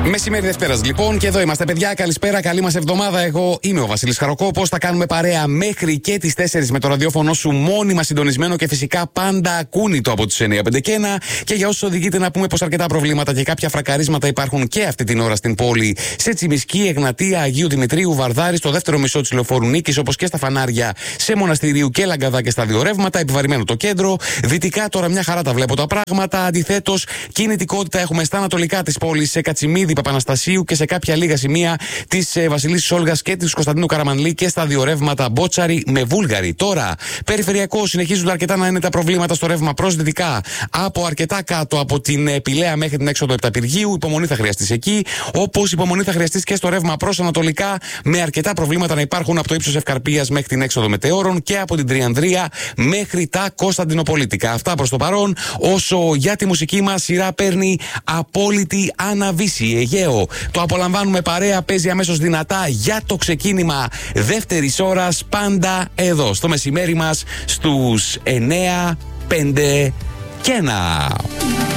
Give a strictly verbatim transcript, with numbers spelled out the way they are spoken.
Μεσημέρι Δευτέρας λοιπόν, και εδώ είμαστε, παιδιά. Καλησπέρα, καλή μας εβδομάδα. Εγώ είμαι ο Βασίλης Χαροκόπος. Θα κάνουμε παρέα μέχρι και τις τέσσερις με το ραδιόφωνο σου, μόνιμα συντονισμένο και φυσικά πάντα ακούνητο από τους εννιά πέντε και ένα. Και για όσους οδηγείτε, να πούμε πως αρκετά προβλήματα και κάποια φρακαρίσματα υπάρχουν και αυτή την ώρα στην πόλη. Σε Τσιμισκή, Εγνατία, Αγίου Δημητρίου, Βαρδάρη, στο δεύτερο μισό της Λεωφόρου Νίκης, όπως και στα φανάρια σε Μοναστηρίου και Λαγκαδά και στα δύο ρεύματα. Επιβαρημένο το κέντρο. Δυτικά τώρα μια χαρά τα βλέπω τα πράγματα. Αντιθέτως, κινητικότητα έχουμε στα ανατολικά της πόλης, σε Κατσιμίδη, Παπαναστασίου και σε κάποια λίγα σημεία της ε, Βασιλίσσης Όλγας και της Κωνσταντίνου Καραμανλή και στα δύο ρεύματα Μπότσαρη με Βούλγαρη. Τώρα, περιφερειακό, συνεχίζουν αρκετά να είναι τα προβλήματα στο ρεύμα προς δυτικά. Από αρκετά κάτω από την ε, Πηλαία μέχρι την έξοδο Επταπηργίου. Υπομονή θα χρειαστείς εκεί. Όπως υπομονή θα χρειαστείς και στο ρεύμα προς ανατολικά, με αρκετά προβλήματα να υπάρχουν από το ύψος Ευκαρπίας μέχρι την έξοδο Μετεώρων και από την Τριανδρία μέχρι τα Κωνσταντινοπολίτικα. Αυτά προς το παρόν. Όσο για τη μουσική μας, σειρά παίρνει απόλυτη αναβίση. Αιγαίο. Το απολαμβάνουμε παρέα, παίζει αμέσως δυνατά για το ξεκίνημα δεύτερης ώρας, πάντα εδώ στο μεσημέρι μας στους εννιά πέντε και ένα.